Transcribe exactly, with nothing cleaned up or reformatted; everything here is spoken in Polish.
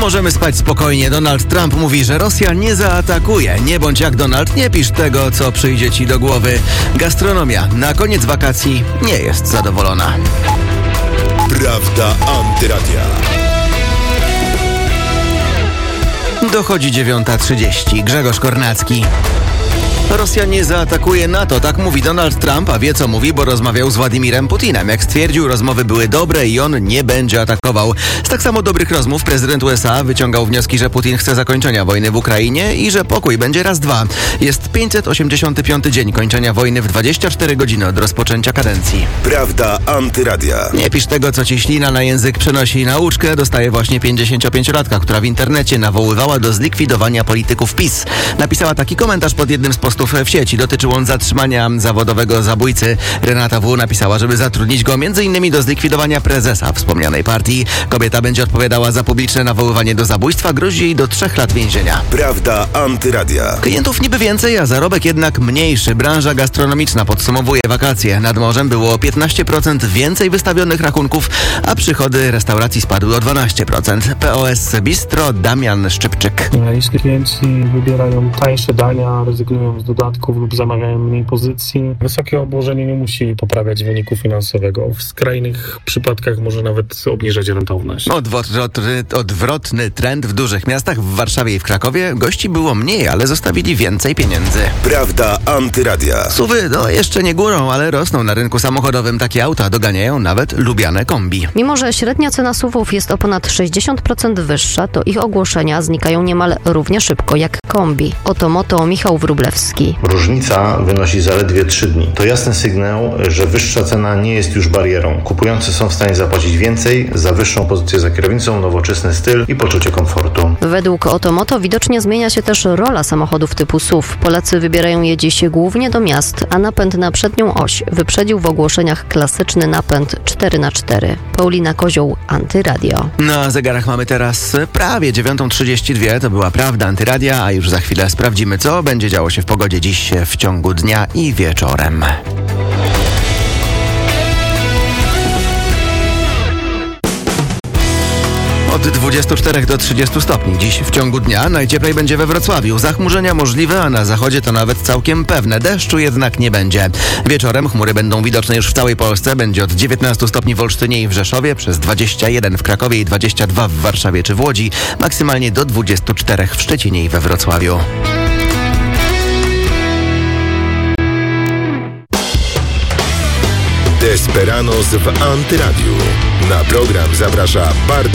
możemy spać spokojnie. Donald Trump mówi, że Rosja nie zaatakuje. Nie bądź jak Donald, nie pisz tego, co przyjdzie ci do głowy. Gastronomia na koniec wakacji nie jest zadowolona. Prawda Antyradia. Dochodzi dziewiąta trzydzieści. Grzegorz Kornacki. Rosja nie zaatakuje NATO, tak mówi Donald Trump, a wie co mówi, bo rozmawiał z Władimirem Putinem. Jak stwierdził, rozmowy były dobre i on nie będzie atakował. Z tak samo dobrych rozmów prezydent U S A wyciągał wnioski, że Putin chce zakończenia wojny w Ukrainie i że pokój będzie raz dwa. Jest pięćset osiemdziesiąty piąty dzień kończenia wojny w dwadzieścia cztery godziny od rozpoczęcia kadencji. Prawda Antyradia. Nie pisz tego, co ci ślina na język przenosi. Nauczkę dostaje właśnie pięćdziesięciopięciolatka, która w internecie nawoływała do zlikwidowania polityków PiS. Napisała taki komentarz pod jednym z postów w sieci. Dotyczył on zatrzymania zawodowego zabójcy. Renata W. napisała, żeby zatrudnić go między innymi do zlikwidowania prezesa wspomnianej partii. Kobieta będzie odpowiadała za publiczne nawoływanie do zabójstwa. Grozi jej do trzech lat więzienia. Prawda Antyradia. Klientów niby więcej, a zarobek jednak mniejszy. Branża gastronomiczna podsumowuje wakacje. Nad morzem było o piętnaście procent więcej wystawionych rachunków, a przychody restauracji spadły o dwanaście procent. P O S Bistro, Damian Szczypczyk. Jeśli klienci wybierają tańsze dania, rezygnują z dodatków lub zamawiają mniej pozycji, wysokie obłożenie nie musi poprawiać wyniku finansowego. W skrajnych przypadkach może nawet obniżać rentowność. Odwrotny, odwrotny trend w dużych miastach. W Warszawie i w Krakowie gości było mniej, ale zostawili więcej pieniędzy. Prawda Antyradia. Suwy, no jeszcze nie górą, ale rosną na rynku samochodowym. Takie auta doganiają nawet lubiane kombi. Mimo że średnia cena suwów jest o ponad sześćdziesiąt procent wyższa, to ich ogłoszenia znikają niemal równie szybko jak kombi. Oto moto Michał Wróblewski. Różnica wynosi zaledwie trzy dni. To jasny sygnał, że wyższa cena nie jest już barierą. Kupujący są w stanie zapłacić więcej za wyższą pozycję za kierownicą, nowoczesny styl i poczucie komfortu. Według Otomoto widocznie zmienia się też rola samochodów typu S U V. Polacy wybierają je dziś głównie do miast, a napęd na przednią oś wyprzedził w ogłoszeniach klasyczny napęd cztery na cztery. Paulina Kozioł, Antyradio. Na zegarach mamy teraz prawie dziewiątą trzydzieści dwa. To była Prawda Antyradia, a już za chwilę sprawdzimy, co będzie działo się w pogodzie dziś w ciągu dnia i wieczorem. Od dwudziestu czterech do trzydziestu stopni. Dziś w ciągu dnia najcieplej będzie we Wrocławiu. Zachmurzenia możliwe, a na zachodzie to nawet całkiem pewne. Deszczu jednak nie będzie. Wieczorem chmury będą widoczne już w całej Polsce. Będzie od dziewiętnastu stopni w Olsztynie i w Rzeszowie, przez dwadzieścia jeden w Krakowie i dwadzieścia dwa w Warszawie czy w Łodzi. Maksymalnie do dwudziestu czterech w Szczecinie i we Wrocławiu. Desperanos w Antyradiu. Na program zaprasza Bartosz